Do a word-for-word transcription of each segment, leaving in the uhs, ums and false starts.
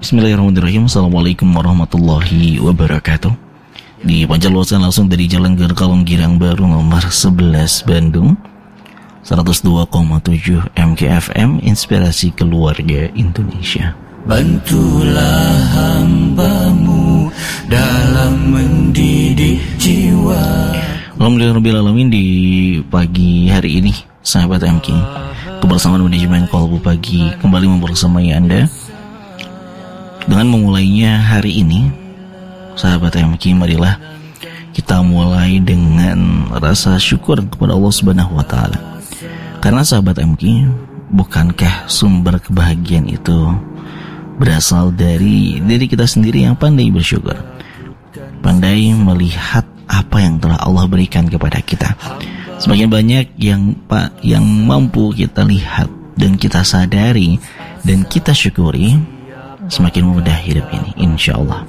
Bismillahirrahmanirrahim. Assalamualaikum warahmatullahi wabarakatuh. Dipancarkan langsung dari Jalan Gerkalong Girang Baru nomor sebelas Bandung, seratus dua koma tujuh M K F M, Inspirasi Keluarga Indonesia. Bantulah hamba-Mu dalam mendidik jiwa. Alhamdulillahirrahmanirrahim. Di pagi hari ini, sahabat M K, kebersamaan manajemen Kolbu Pagi kembali membersamai Anda. Dengan memulainya hari ini, sahabat M K, marilah kita mulai dengan rasa syukur kepada Allah Subhanahu wa taala. Karena sahabat M K, bukankah sumber kebahagiaan itu berasal dari diri kita sendiri yang pandai bersyukur, pandai melihat apa yang telah Allah berikan kepada kita. Semakin banyak yang pak yang mampu kita lihat dan kita sadari dan kita syukuri, semakin mudah hidup ini, insya Allah.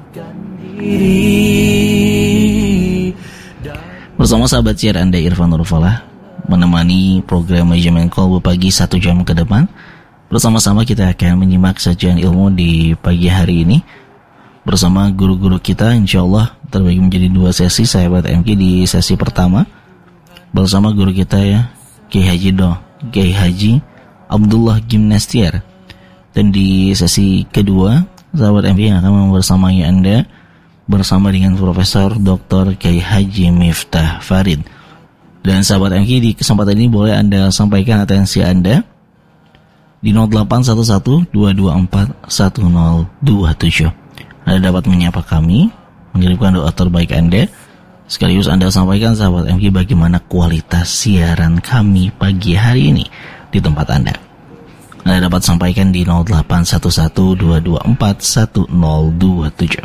Bersama sahabat siar Anda Irfan Nurfalah, menemani program manajemen Kolbu Pagi satu jam ke depan. Bersama-sama kita akan menyimak sajian ilmu di pagi hari ini bersama guru-guru kita, insya Allah terbagi menjadi dua sesi, sahabat M K. Di sesi pertama bersama guru kita ya, Kiai Haji Do, Kiai Haji Abdullah Gimnastiar. Dan di sesi kedua, sahabat M K yang akan membersamai Anda bersama dengan Profesor Doktor Kiai Haji Miftah Farid. Dan sahabat M K, di kesempatan ini boleh Anda sampaikan atensi Anda di nol delapan satu satu dua dua empat satu nol dua tujuh. Anda dapat menyapa kami, mengirimkan doa terbaik Anda. Sekaligus Anda sampaikan, sahabat M K, bagaimana kualitas siaran kami pagi hari ini di tempat Anda. Anda dapat sampaikan di nol delapan satu satu dua dua empat satu nol dua tujuh.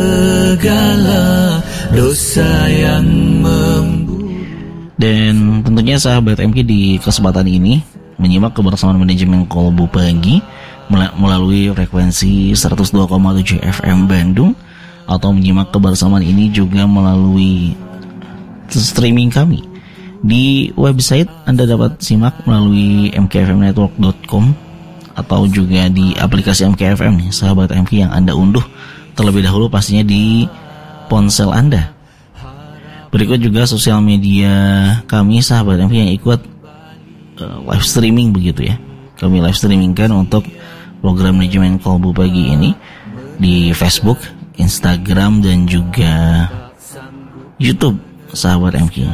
Segala dosa yang membuat. Dan tentunya sahabat M K, di kesempatan ini menyimak kebersamaan manajemen Kolbu Pagi melalui frekuensi seratus dua koma tujuh F M Bandung, atau menyimak kebersamaan ini juga melalui streaming kami di website. Anda dapat simak melalui m k f m network dot com atau juga di aplikasi M K F M nih, sahabat M K, yang Anda unduh terlebih dahulu pastinya di ponsel Anda. Berikut juga sosial media kami, sahabat M K, yang ikut uh, live streaming begitu ya. Kami live streamingkan untuk program manajemen Kolbu Pagi ini di Facebook, Instagram, dan juga YouTube, sahabat M K.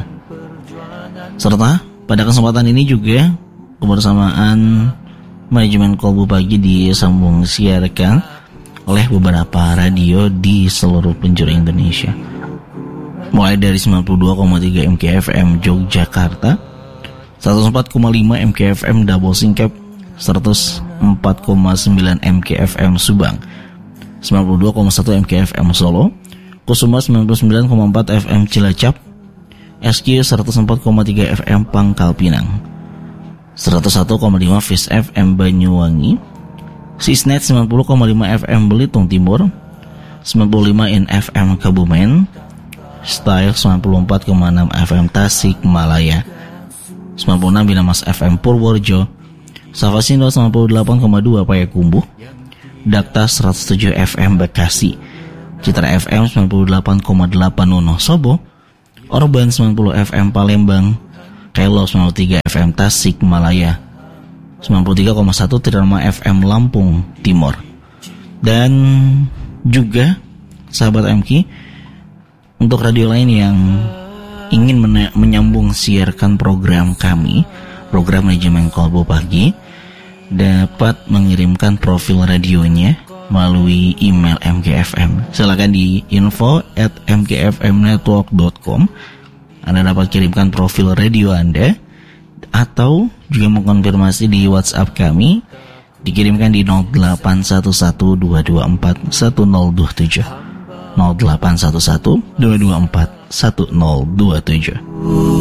Serta pada kesempatan ini juga kebersamaan manajemen Kolbu Pagi disambung siarkan oleh beberapa radio di seluruh penjuru Indonesia, mulai dari sembilan puluh dua koma tiga M K F M Yogyakarta, seratus empat koma lima M K F M Double Singkep, seratus empat koma sembilan M K F M Subang, sembilan puluh dua koma satu M K F M Solo, Kusuma sembilan puluh sembilan koma empat F M Cilacap, S Q seratus empat koma tiga F M Pangkal Pinang, seratus satu koma lima Fis F M Banyuwangi, Sisnet sembilan puluh koma lima F M Belitung Timur, sembilan puluh lima In F M Kebumen, Style sembilan puluh empat koma enam F M Tasikmalaya, sembilan puluh enam Binamas F M Purworejo, Savasindo sembilan puluh delapan koma dua Payakumbuh, Dakta seratus tujuh F M Bekasi, Citra F M sembilan puluh delapan koma delapan Wonosobo, Orban sembilan puluh F M Palembang, Kelo sembilan puluh tiga F M Tasikmalaya, sembilan puluh tiga koma satu Trirama F M Lampung Timur. Dan juga sahabat M K, untuk radio lain yang ingin mena- menyambung siarkan program kami, program manajemen Kolbu Pagi, dapat mengirimkan profil radionya melalui email M K F M. Silakan di info at m k f m network dot com. Anda dapat kirimkan profil radio Anda, atau juga mengkonfirmasi di WhatsApp kami, dikirimkan di nol delapan satu satu dua dua empat satu nol dua tujuh, nol delapan satu satu dua dua empat satu nol dua tujuh.